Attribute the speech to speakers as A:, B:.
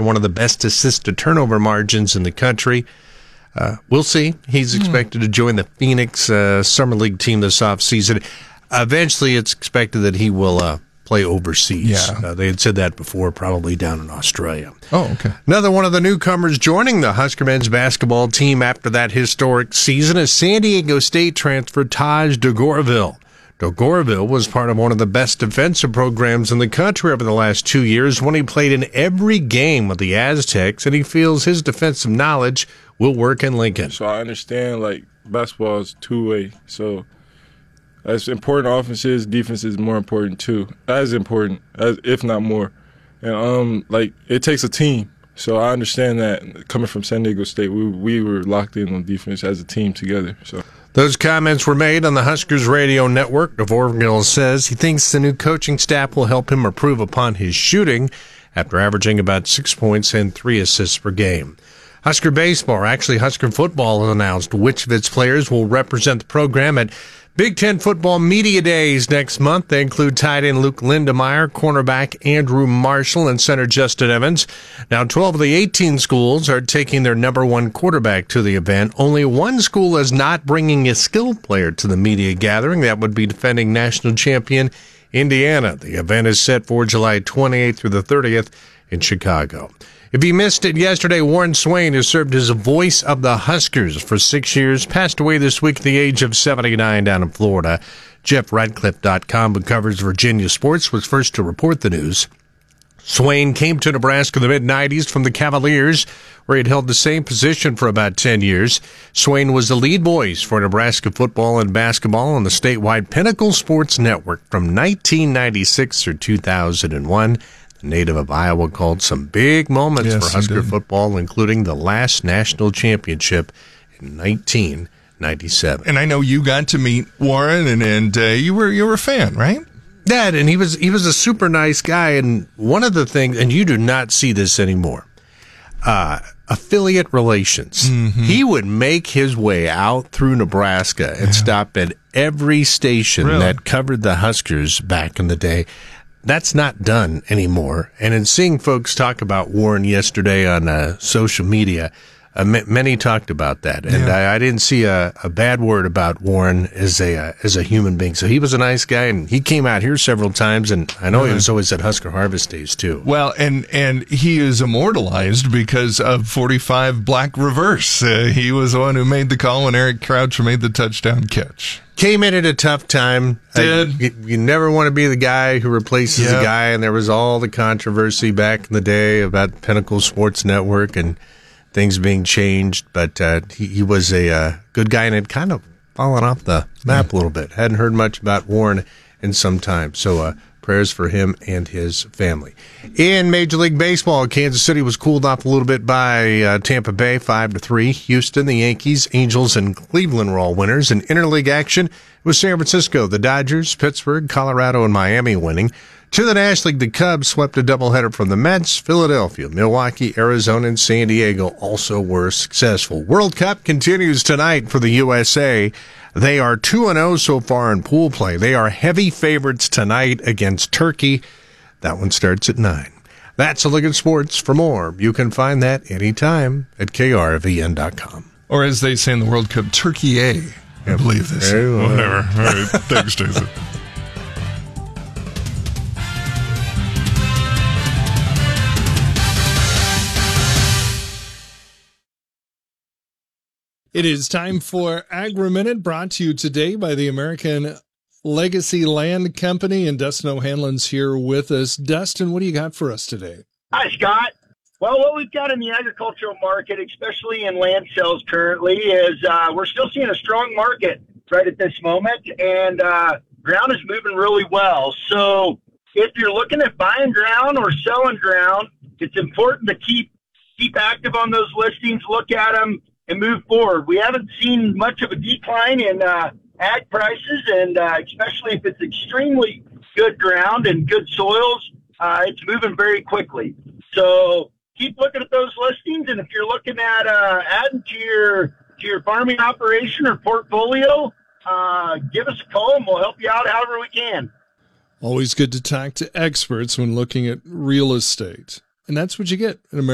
A: one of the best assist-to-turnover margins in the country. We'll see. He's expected to join the Phoenix Summer League team this offseason. Eventually, it's expected that he will play overseas.
B: Yeah.
A: They had said that before, probably down in Australia.
B: Oh, okay.
A: Another one of the newcomers joining the Husker men's basketball team after that historic season is San Diego State transfer Taj DeGorville. DeGorville was part of one of the best defensive programs in the country over the last 2 years when he played in every game with the Aztecs, and he feels his defensive knowledge will work in Lincoln.
C: So I understand, basketball is two-way. So as important offense is, defense is more important too. As important, if not more. And it takes a team. So I understand that coming from San Diego State, we were locked in on defense as a team together. So
A: those comments were made on the Huskers radio network. DeGorville says he thinks the new coaching staff will help him improve upon his shooting after averaging about 6 points and 3 assists per game. Husker baseball, or actually Husker football, has announced which of its players will represent the program at Big Ten Football Media Days next month. They include tight end Luke Lindemeyer, cornerback Andrew Marshall, and center Justin Evans. Now, 12 of the 18 schools are taking their number one quarterback to the event. Only one school is not bringing a skilled player to the media gathering. That would be defending national champion Indiana. The event is set for July 28th through the 30th in Chicago. If you missed it yesterday, Warren Swain, who served as a voice of the Huskers for 6 years, passed away this week at the age of 79 down in Florida. JeffRadcliffe.com, who covers Virginia sports, was first to report the news. Swain came to Nebraska in the mid-'90s from the Cavaliers, where he had held the same position for about 10 years. Swain was the lead voice for Nebraska football and basketball on the statewide Pinnacle Sports Network from 1996 through 2001. The native of Iowa called some big moments for Husker football, including the last national championship in 1997.
B: And I know you got to meet Warren, and you were a fan, right?
A: Dad, and he was a super nice guy. And one of the things, and you do not see this anymore, affiliate relations. Mm-hmm. He would make his way out through Nebraska and stop at every station that covered the Huskers back in the day. That's not done anymore. And in seeing folks talk about Warren yesterday on social media, many talked about that. And I didn't see a bad word about Warren as a human being. So he was a nice guy, and he came out here several times, and I know he was always at Husker Harvest Days too.
B: Well, and he is immortalized because of 45 Black Reverse. He was the one who made the call when Eric Crouch made the touchdown catch.
A: Came in at a tough time. You never want to be the guy who replaces a guy, and there was all the controversy back in the day about Pinnacle Sports Network and things being changed, but he was a good guy and had kind of fallen off the map a little bit. Hadn't heard much about Warren in some time, so prayers for him and his family. In Major League Baseball, Kansas City was cooled off a little bit by Tampa Bay, 5-3. Houston, the Yankees, Angels, and Cleveland were all winners. In interleague action, it was San Francisco, the Dodgers, Pittsburgh, Colorado, and Miami winning. To the National League, the Cubs swept a doubleheader from the Mets. Philadelphia, Milwaukee, Arizona, and San Diego also were successful. World Cup continues tonight for the USA. They are 2-0 so far in pool play. They are heavy favorites tonight against Turkey. That one starts at 9. That's a look at sports. For more, you can find that anytime at krvn.com.
B: Or as they say in the World Cup, Turkey A. I believe this. Whatever. All right. Thanks, Jason.
D: It is time for Agri-Minute, brought to you today by the American Legacy Land Company, and Dustin O'Hanlon's here with us. Dustin, what do you got for us today?
E: Hi, Scott. Well, what we've got in the agricultural market, especially in land sales currently, is we're still seeing a strong market right at this moment, and ground is moving really well. So if you're looking at buying ground or selling ground, it's important to keep active on those listings, look at them, and move forward. We haven't seen much of a decline in ag prices, and especially if it's extremely good ground and good soils, it's moving very quickly. So keep looking at those listings, and if you're looking at adding to your farming operation or portfolio, give us a call and we'll help you out however we can.
D: Always good to talk to experts when looking at real estate. And that's what you get in America.